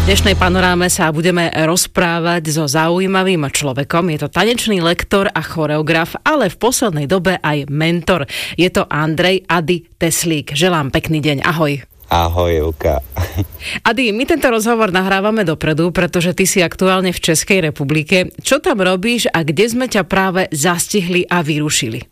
V dnešnej panoráme sa budeme rozprávať so zaujímavým človekom. Je to tanečný lektor a choreograf, ale v poslednej dobe aj mentor. Je to Andrej Ady Teslík. Želám pekný deň. Ahoj. Ahoj, Juka. Ady, my tento rozhovor nahrávame dopredu, pretože ty si aktuálne v Českej republike. Čo tam robíš a kde sme ťa práve zastihli a vyrušili?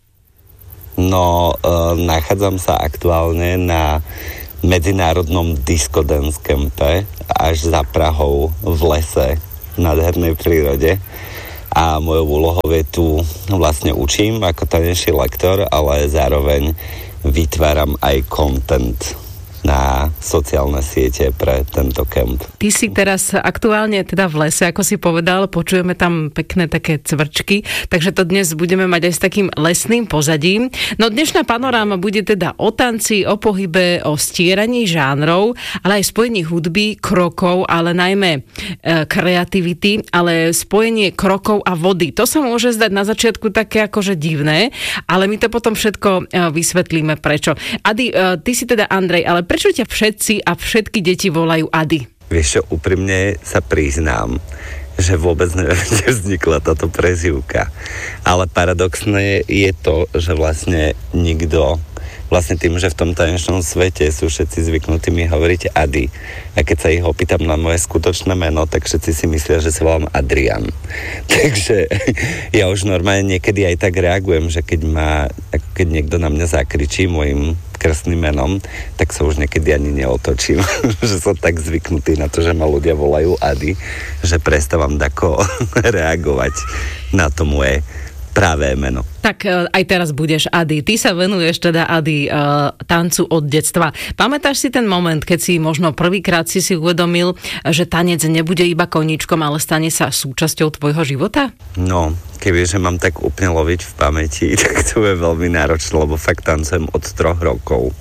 No, nachádzam sa aktuálne na medzinárodnom disco dance campe až za Prahou v lese v nádhernej prírode. A mojou úlohou je tu vlastne učím ako tanečný lektor, ale zároveň vytváram aj content na sociálne siete pre tento kemp. Ty si teraz aktuálne teda v lese, ako si povedal, počujeme tam pekné také cvrčky, takže to dnes budeme mať aj s takým lesným pozadím. No dnešná panoráma bude teda o tanci, o pohybe, o stieraní žánrov, ale aj spojení hudby, krokov, ale najmä kreativity, ale spojenie krokov a vody. To sa môže zdať na začiatku také akože divné, ale my to potom všetko vysvetlíme prečo. Ady, ty si teda Andrej, ale prečo ťa všetci a všetky deti volajú Ady? Vieš čo, úprimne sa priznám, že vôbec neviem, kde vznikla táto prezývka. Ale paradoxné je to, že vlastne nikto, vlastne tým, že v tom tanečnom svete sú všetci zvyknutí mi hovoriť Ady. A keď sa ich opýtam na moje skutočné meno, tak všetci si myslia, že sa volám Adrian. Takže ja už normálne niekedy aj tak reagujem, že keď niekto na mňa zakričí mojim krstným menom, tak sa už niekedy ani neotočím. Že som tak zvyknutý na to, že ma ľudia volajú Ady, že prestávam tako reagovať na to moje pravé meno. Tak aj teraz budeš Ady. Ty sa venuješ teda Ady tancu od detstva. Pamätáš si ten moment, keď si možno prvýkrát si uvedomil, že tanec nebude iba koníčkom, ale stane sa súčasťou tvojho života? No, kebyže mám tak úplne loviť v pamäti, tak to je veľmi náročné, lebo fakt tancujem od 3 rokov.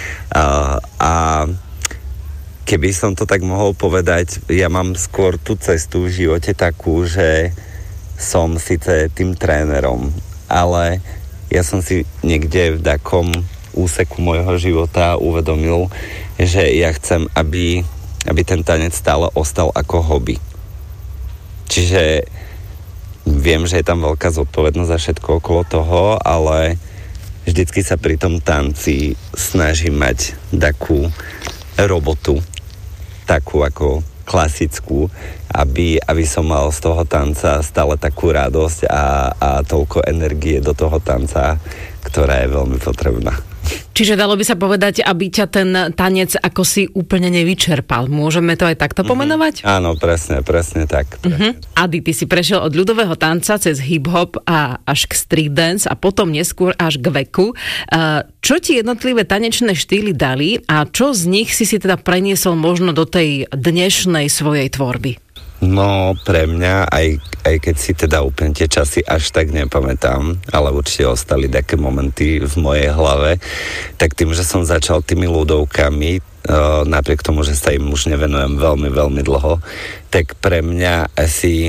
A keby som to tak mohol povedať, ja mám skôr tú cestu v živote takú, že som síce tým trénerom, ale ja som si niekde v takom úseku môjho života uvedomil, že ja chcem, aby ten tanec stále ostal ako hobby. Čiže viem, že je tam veľká zodpovednosť za všetko okolo toho, ale vždycky sa pri tom tanci snažím mať takú robotu, takú ako klasickú, aby som mal z toho tanca stále takú radosť a toľko energie do toho tanca, ktorá je veľmi potrebná. Čiže dalo by sa povedať, aby ťa ten tanec ako si úplne nevyčerpal. Môžeme to aj takto pomenovať? Áno, presne tak. Ady, ty si prešiel od ľudového tanca cez hip-hop a až k street dance a potom neskôr až k veku. Čo ti jednotlivé tanečné štýly dali a čo z nich si teda preniesol možno do tej dnešnej svojej tvorby? No, pre mňa, aj keď si teda úplne tie časy až tak nepamätám, ale určite ostali také momenty v mojej hlave, tak tým, že som začal tými ľudovkami, napriek tomu, že sa im už nevenujem veľmi, veľmi dlho, tak pre mňa asi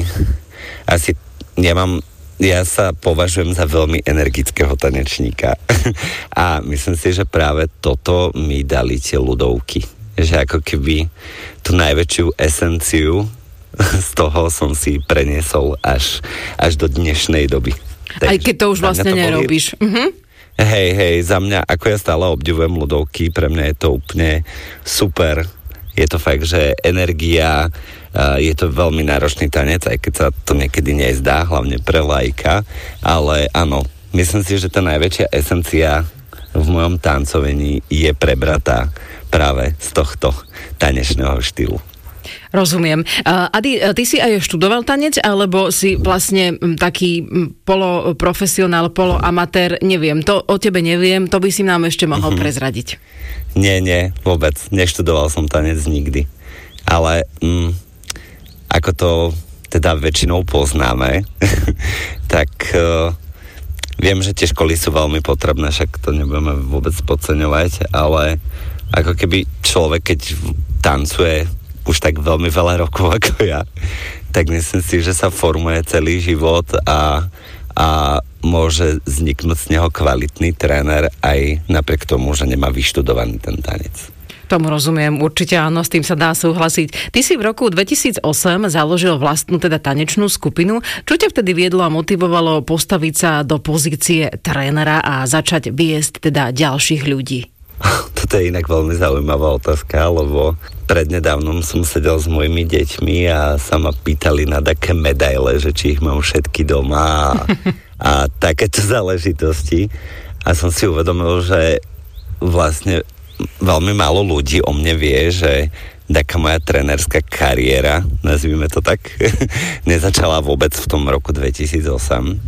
ja sa považujem za veľmi energického tanečníka. A myslím si, že práve toto mi dali tie ľudovky. Že ako keby tú najväčšiu esenciu z toho som si preniesol až do dnešnej doby. Aj keď to už vlastne nerobíš. Hej, za mňa, ako ja stále obdivujem ľudovky, pre mňa je to úplne super. Je to fakt, že energia, je to veľmi náročný tanec, aj keď sa to niekedy nezdá, hlavne pre laika, ale áno, myslím si, že tá najväčšia esencia v mojom tancovení je prebratá práve z tohto tanečného štýlu. Rozumiem. Ady, ty si aj študoval tanec, alebo si vlastne taký poloprofesionál, poloamatér? Neviem, to o tebe neviem, to by si nám ešte mohol prezradiť. Nie, vôbec. Neštudoval som tanec nikdy. Ale ako to teda väčšinou poznáme, tak viem, že tie školy sú veľmi potrebné, však to nebudeme vôbec podceňovať, ale ako keby človek, keď tancuje už tak veľmi veľa rokov ako ja, tak myslím si, že sa formuje celý život a môže vzniknúť z neho kvalitný tréner aj napriek tomu, že nemá vyštudovaný ten tanec. tomu rozumiem, určite áno, s tým sa dá súhlasiť. Ty si v roku 2008 založil vlastnú teda tanečnú skupinu. Čo ťa vtedy viedlo a motivovalo postaviť sa do pozície trénera a začať viesť teda ďalších ľudí? Toto je inak veľmi zaujímavá otázka, lebo prednedávnom som sedel s mojimi deťmi a sa ma pýtali na také medaile, že či ich mám všetky doma a takéto záležitosti. A som si uvedomil, že vlastne veľmi málo ľudí o mne vie, že taká moja trénerská kariéra, nazvime to tak, nezačala vôbec v tom roku 2008.